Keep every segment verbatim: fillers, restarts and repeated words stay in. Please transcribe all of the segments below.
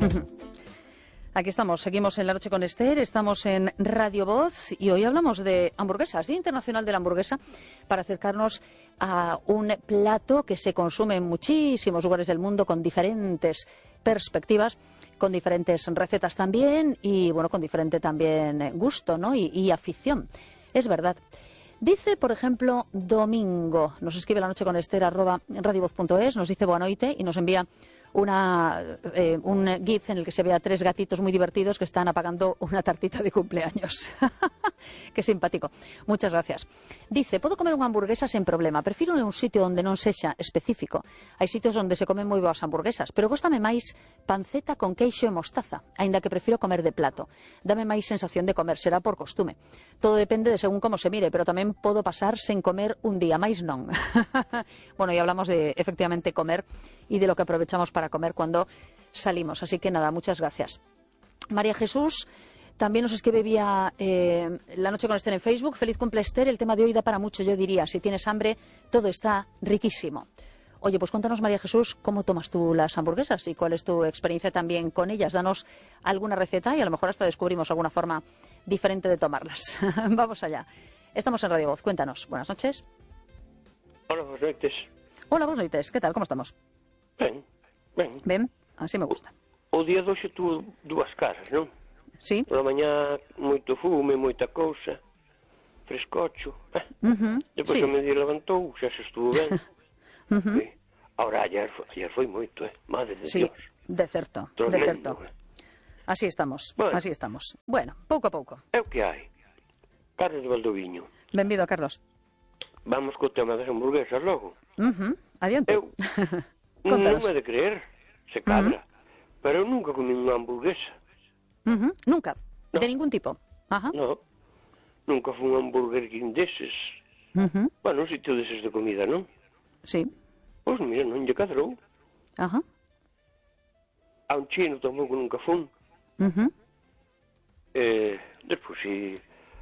Aquí estamos, seguimos en La Noche con Esther, estamos en Radio Voz y hoy hablamos de hamburguesas, Día Internacional de la Hamburguesa, para acercarnos a un plato que se consume en muchísimos lugares del mundo con diferentes perspectivas, con diferentes recetas también y bueno, con diferente también gusto, ¿no? y, y afición. Es verdad. Dice, por ejemplo, Domingo, nos escribe La Noche con Esther arroba radiovoz punto es, nos dice boa noite y nos envía Una, eh, un gif en el que se ve a tres gatitos muy divertidos que están apagando una tartita de cumpleaños. Qué simpático. Muchas gracias. Dice, podo comer unha hamburguesa sen problema. Prefiro un sitio onde non sexa específico. Hai sitios onde se comen moi boas hamburguesas, pero góstame máis panceta con queixo e mostaza, aínda que prefiro comer de plato. Dame máis sensación de comer, será por costume. Todo depende de según como se mire, pero tamén podo pasar sen comer un día, máis non. Bueno, y hablamos de, efectivamente, comer y de lo que aprovechamos para comer cuando salimos. Así que nada, muchas gracias. María Jesús también nos escribe vía eh, La Noche con Esther en Facebook. Feliz cumple, Esther. El tema de hoy da para mucho, yo diría. Si tienes hambre, todo está riquísimo. Oye, pues cuéntanos, María Jesús, cómo tomas tú las hamburguesas y cuál es tu experiencia también con ellas. Danos alguna receta y a lo mejor hasta descubrimos alguna forma diferente de tomarlas. Vamos allá. Estamos en Radio Voz. Cuéntanos. Buenas noches. Hola, buenas noches. Hola, buenas noches. ¿Qué tal? ¿Cómo estamos? Ben, ben. Ben, así me gusta. O día doxe tuvo dúas caras, non? Sí. Pola mañá moito fume, moita cousa, frescocho. Eh? Uh -huh. Depois Sí. o medio levantou, xa se estuvo ben. Uh -huh. Sí. Ahora, ayer, ayer foi moito, eh? Madre de Sí, Dios. de certo, de Tremendo, certo. eh? Así estamos, Bueno. así estamos. Bueno, pouco a pouco. É o que hai. Carne de Valdoviño. Benvido, Carlos. Vamos co tema das hamburguesas logo. Uh -huh. Adiante. Eu non Contanos. me de creer, se cadra. Pero eu nunca comí unha hamburguesa. Uh -huh. Nunca, No. de ningún tipo. Ajá. No. Nunca fui un hamburger king deses. Uh -huh. Bueno, un sitio deses de comida, non? Sí. Pois mira, non lle cadrou. Ajá. A un chino tampouco nunca fun. Uh -huh. Eh, despois, si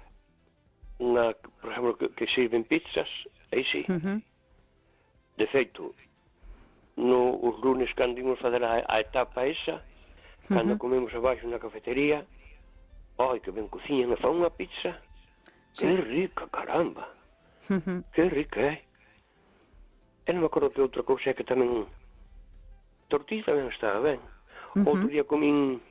unha, por exemplo, que, que sirven pizzas, aí sí. Uh -huh. De feito, no, os lunes cando imos fazer a, a etapa esa, cando Uh -huh. comemos abaixo na cafetería, ai, que ben cociñan, e fan unha pizza. Sí. Que rica, caramba. Uh -huh. Que rica, eh? E non me acordo que outra cousa é que tamén tortilla tamén estaba ben. Uh -huh. Outro día comín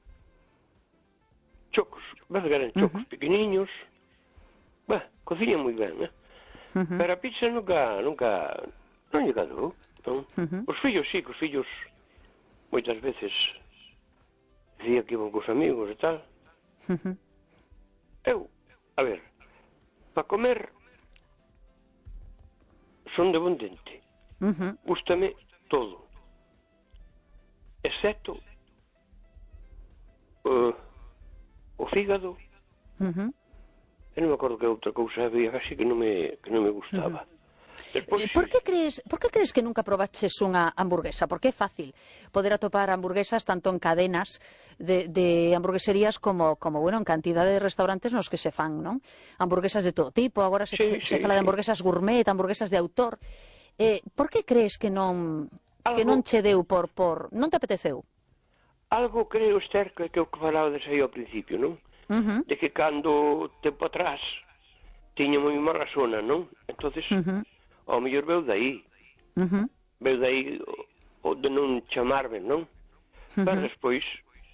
chocos, ves que eran chocos Uh -huh. pequeniños. Bah, cociñan moi ben, eh? Uh -huh. Pero a pizza nunca, nunca, non lle cadrou, non? Uh -huh. Os fillos sí, que os fillos moitas veces dicía que iban cos amigos e tal. Uh -huh. Eu, a ver, para comer son de bon dente. Uh -huh. Gústame todo. Excepto uh, o fígado. Uh -huh. Eu non me acordo que outra cousa había así que non me, que non me gustaba. Uh -huh. Despois, Eh, Por que crees, por que crees que nunca probaches unha hamburguesa? Porque é fácil poder atopar hamburguesas tanto en cadenas de, de hamburgueserías como, como bueno, en cantidad de restaurantes nos que se fan, non? Hamburguesas de todo tipo, agora se, Sí, se sí, fala de sí. hamburguesas gourmet, hamburguesas de autor. Eh, por que crees que non que Algo- non che deu por, por non te apeteceu? algo creo, Esther, que, que o que falaba dese aí ao principio, non? Uh -huh. De que cando tempo atrás tiña moi mala zona, non? Entonces, Uh -huh. ao mellor veu daí. Uh -huh. Veu daí o, o de non chamarme, non? Uh Pero -huh. despois,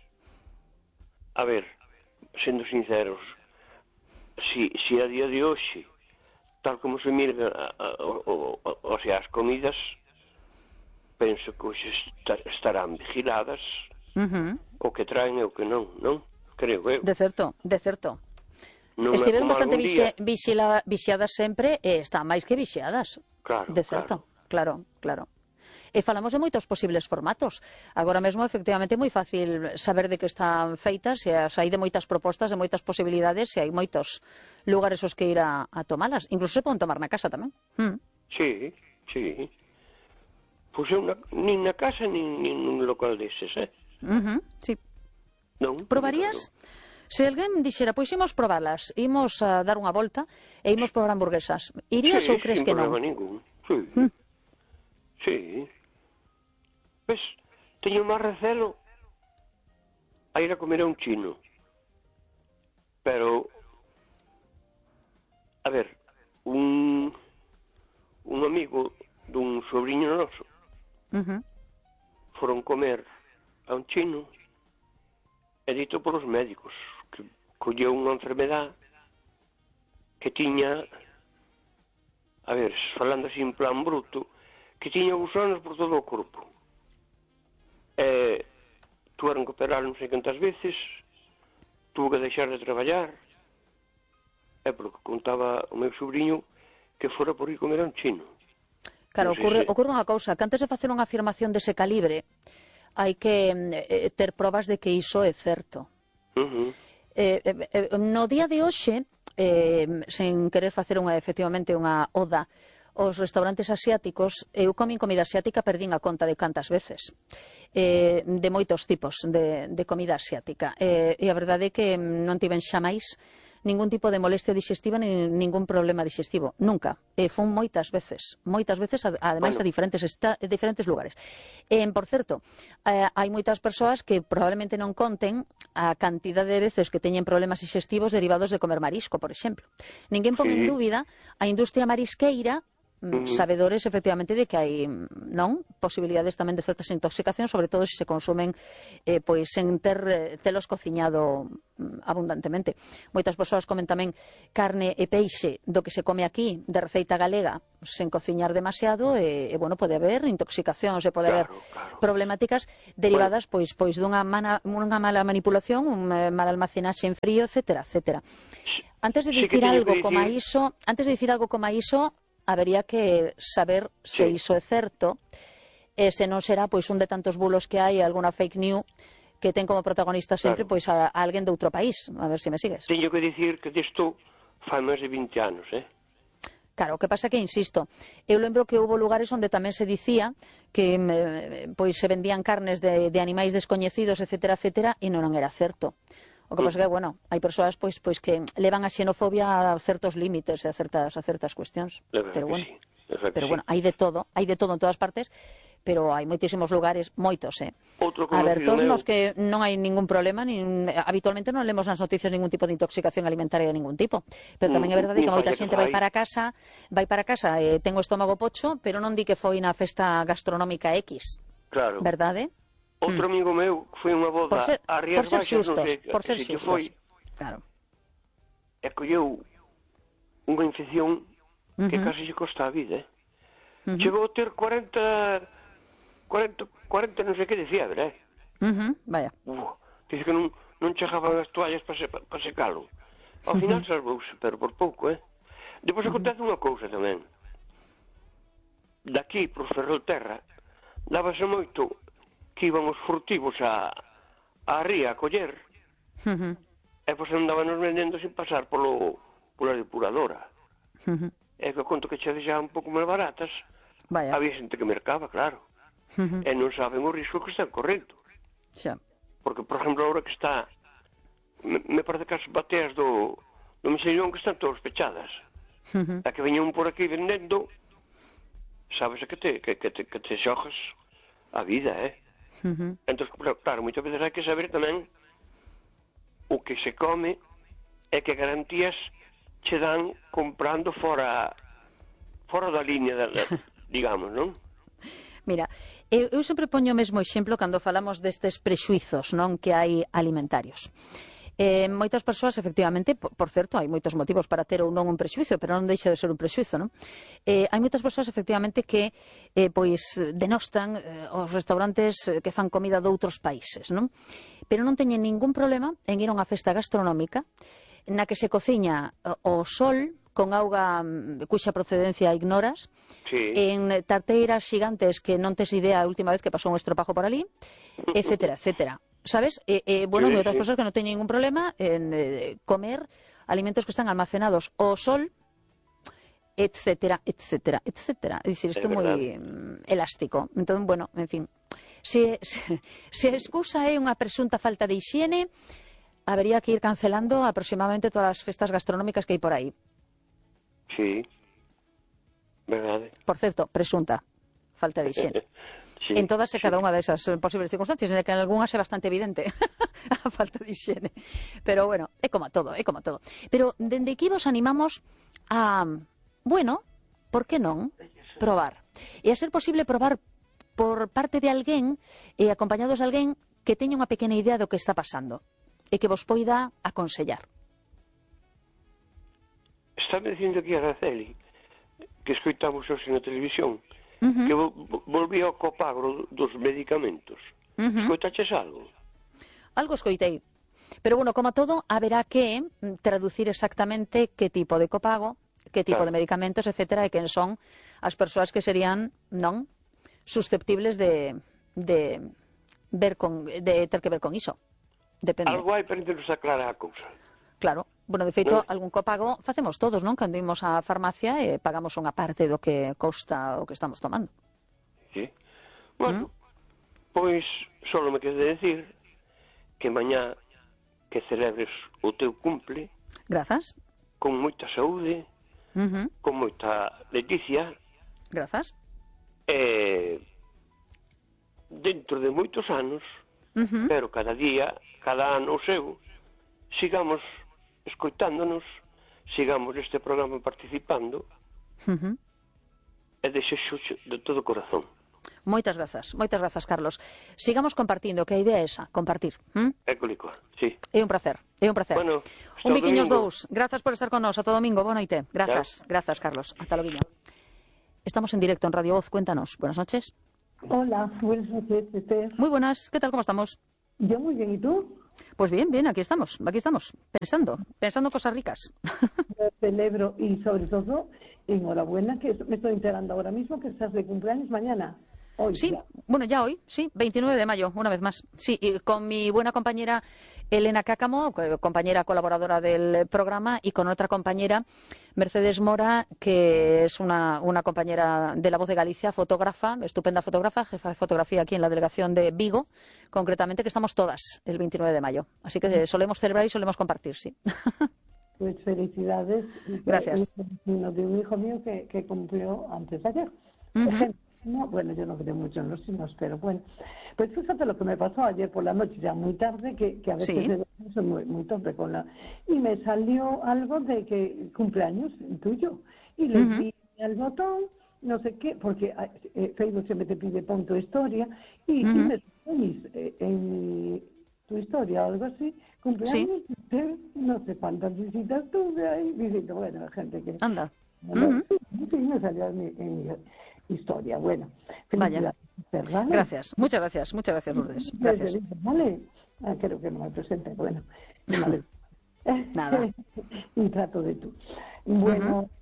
a ver, sendo sinceros, si, si a día de hoxe, tal como se mira a, a, o, o, o sea, as comidas, penso que hoxe estar, estarán vigiladas, Uh -huh. o que traen e o que non, non? Creo eu. De certo, de certo. Non é Estiveron como bastante algún día. vixe, vixila, vixiadas sempre e están máis que vixiadas. Claro, De certo, claro, claro. E falamos de moitos posibles formatos. Agora mesmo, efectivamente, é moi fácil saber de que están feitas, e as hai de moitas propostas, de moitas posibilidades, e hai moitos lugares os que ir a, a tomalas. Incluso se poden tomar na casa tamén. Mm. Sí, sí. Pois eu na, nin na casa nin, nin nun local deses, eh? Uh -huh, sí. Non? Probarías? Se alguén dixera, pois imos probalas, imos a dar unha volta e imos probar hamburguesas. Irías Sí, ou crees sin que non? problema ningún. Sí. Mm. Sí. Ves, teño máis recelo a ir a comer a un chino. Pero, a ver, un, un amigo dun sobrinho noso Uh-huh. foron comer a un chino e dito polos médicos que colleu unha enfermedad que tiña, a ver, falando así en plan bruto, que tiña gusanos por todo o corpo. E tuveron que operar non sei cantas veces, tuvo que deixar de traballar, é porque contaba o meu sobrinho que fora por ir comer a un chino. Claro, Non sei ocurre, se- ocurre unha cousa, que antes de facer unha afirmación dese calibre hai que eh, ter probas de que iso é certo. Uh-huh. Eh, eh, eh, no día de hoxe, eh, sen querer facer unha, efectivamente unha oda aos restaurantes asiáticos, eu comín comida asiática, perdín a conta de cantas veces, eh, de moitos tipos de, de comida asiática. Eh, e a verdade é que non tiven xamais ningún tipo de molestia digestiva ni ningún problema digestivo, nunca. E fun moitas veces, moitas veces, ademais Bueno. a diferentes, esta, diferentes lugares. Eh, por certo, eh, hai moitas persoas que probablemente non conten a cantidad de veces que teñen problemas digestivos derivados de comer marisco, por exemplo. Ninguén pon en Sí. dúbida a industria marisqueira, mm, Ujú. sabedores efectivamente de que hai mm, non posibilidades tamén de certas intoxicacións, sobre todo se se consumen eh, pois sen ter eh, telos cociñado mm, abundantemente. Moitas persoas comen tamén carne e peixe do que se come aquí de receita galega sen cociñar demasiado e, e bueno, pode haber intoxicacións e pode haber Claro, claro. problemáticas derivadas pois pois dunha mana, unha mala manipulación, un eh, mal almacenaxe en frío, etcétera, etcétera. Antes de Sí que dicir teño algo que como dicir- iso, antes de dicir algo como iso, habería que saber se Sí. iso é certo, e se non será pois un de tantos bulos que hai, alguna fake news que ten como protagonista sempre Claro. pois a, a alguén de outro país, a ver se me sigues. Teño que dicir que disto fai máis de vinte anos, eh? Claro, o que pasa que, insisto, eu lembro que houve lugares onde tamén se dicía que eh, pois se vendían carnes de, de animais descoñecidos, etcétera, etcétera, e non era certo. O que pasa que, bueno, hai persoas pois pois que levan a xenofobia a certos límites e a certas a certas cuestións. É verdad Pero que bueno, sí. É verdad que pero sí. bueno, hai de todo, hai de todo en todas partes, pero hai moitísimos lugares, moitos, eh. Outro conocido abertos meu- nos que non hai ningún problema, nin, habitualmente non lemos nas noticias ningún tipo de intoxicación alimentaria de ningún tipo. Pero tamén é Mm, verdade que nin moita falla que xente vai fai. para casa, vai para casa e ten o estómago pocho, pero non di que foi na festa gastronómica X, Claro. verdade? Outro amigo meu que foi unha boda Por ser, a por Rías ser Baixas, xustos, non sei por ser se que xustos. foi, Claro. e colleu unha infección que Ujú. casi se costa a vida, eh? Ujú. Chegou a ter cuarenta, cuarenta, cuarenta non sei que de fiebre, eh? Ujú, vaya. Uf, dice que non, non chegaban as toallas para se, pa secalo. Ao final salvouse, pero por pouco, eh? Depois acontece unha cousa tamén. Daqui, por Ferrolterra, dábase moito que iban os furtivos a, a ría a coller, Ujú, e pois andábanos vendendo sin pasar polo, pola depuradora. ujú. E que conto que che deixaban un pouco máis baratas, Vaya. había xente que mercaba, claro. Ujú. E non saben o risco que están correndo. Xa. Porque, por exemplo, ahora que está, me, me parece que as bateas do, do Mexillón que están todas pechadas. Ujú. A que veñan por aquí vendendo, sabes que te, que, que te, que te xojas a vida, eh? Ujú. Entón, claro, moitas veces hai que saber tamén o que se come e que garantías che dan comprando fora fora da línea, da, da, digamos, non? Mira, eu, eu sempre poño o mesmo exemplo cando falamos destes prexuizos, non, que hai alimentarios. Eh, moitas persoas, efectivamente, por, por certo, hai moitos motivos para ter ou non un prexuizo, pero non deixa de ser un prexuizo, non? Eh, hai moitas persoas, efectivamente, que eh, pois denostan eh, os restaurantes eh, que fan comida de outros países, non? Pero non teñen ningún problema en ir a unha festa gastronómica na que se cociña o sol con auga mm, cuxa procedencia ignoras, Sí. en tarteiras xigantes que non tes idea a última vez que pasou un estropajo por ali, etcétera, etcétera. Sabes? E, e, bueno, Sí, hai outras sí. persoas que non teñen ningún problema en eh, comer alimentos que están almacenados ao sol, etcétera, etcétera, etcétera. É dicir, isto é É moi verdade. mm, elástico. Entón, bueno, en fin. Se, se, se a excusa é unha presunta falta de hixiene, habería que ir cancelando aproximadamente todas as festas gastronómicas que hai por aí. Sí. Verdade. Por certo, presunta falta de hixiene. Sí, En todas e sí. cada unha desas posibles circunstancias, en que en algunhas é bastante evidente. a falta de higiene. Pero bueno, é como a todo, é como a todo. Pero dende aquí vos animamos a, bueno, por que non, probar. E a ser posible probar por parte de alguén e acompañados de alguén que teña unha pequena idea do que está pasando e que vos poida aconsellar. Está me dicindo aquí Araceli que escoitamos hoxe na televisión Uh-huh. que vo- vo- volvía ao copago dos medicamentos. Uh-huh. Escoitaches algo? Algo escoitei. Pero, bueno, como a todo, haberá que mm, traducir exactamente que tipo de copago, que tipo Claro. de medicamentos, etcétera, e quen son as persoas que serían, non, susceptibles de, de ver con, de ter que ver con iso. Depende. Algo hai para nos aclarar a cousa. Claro. Bueno, de feito, Non? algún copago facemos todos, non? Cando imos á farmacia e pagamos unha parte do que costa o que estamos tomando. Sí? Bueno, pois só me queda decir que mañá que celebres o teu cumple Grazas. con moita saúde, Uh-huh. con moita leticia Grazas. e dentro de moitos anos, Uh-huh. pero cada día, cada ano o seu, sigamos escoitándonos, sigamos este programa participando Uh-huh. e desexo de todo corazón. Moitas grazas, moitas grazas, Carlos. Sigamos compartindo, que a idea é esa, compartir. ¿Mm? É colicoa, sí. É un placer, é un placer. Bueno, hasta un o biquiños domingo. dous. Grazas por estar con nós. Ata domingo, boa noite. Grazas, grazas, Carlos. Ata loguiño. Estamos en directo en Radio Voz, cuéntanos. Buenas noches. Hola, buenas noches, Esther. Muy buenas, ¿qué tal? ¿Cómo estamos? Yo muy bien, ¿y tú? Pues bien, bien, aquí estamos, aquí estamos, pensando, pensando cosas ricas. Yo celebro y sobre todo, enhorabuena, que me estoy enterando ahora mismo que estás de cumpleaños mañana. Hoy, Sí, ya. bueno, ya hoy, sí, veintinueve de mayo, una vez más. Sí, y con mi buena compañera Elena Cácamo, co- compañera colaboradora del programa, y con otra compañera, Mercedes Mora, que es una, una compañera de La Voz de Galicia, fotógrafa, estupenda fotógrafa, jefa de fotografía aquí en la delegación de Vigo, concretamente, que estamos todas el veintinueve de mayo. Así que eh, solemos celebrar y solemos compartir, sí. Pues felicidades. Gracias. Uno de un hijo mío que, que cumplió antes de ayer. Ujú. No, bueno, yo no creo mucho en los signos, pero bueno. Pues fíjate lo que me pasó ayer por la noche, ya muy tarde, que, que a veces Sí. de verdad soy muy, muy torpe con la... Y me salió algo de que cumpleaños tuyo. Y le Ujú. di al botón, no sé qué, porque eh, Facebook siempre te pide pon tu historia, y, y Ujú. me pones eh, en mi- tu historia o algo así, cumpleaños, de no sé cuántas visitas tuve ahí, diciendo, bueno, gente que... Anda. Bueno, Ujú. sí, sí, me salió en mi, en mi historia. Bueno, Vaya. felicidades, ¿vale? Gracias, muchas gracias, muchas gracias, Lourdes. Gracias. Vale, ah, creo que no me presente, bueno. Vale. Nada. Un trato de tú. Bueno,